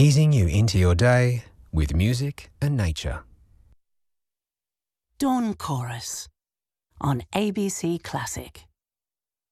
easing you into your day with music and nature. Dawn Chorus on ABC Classic.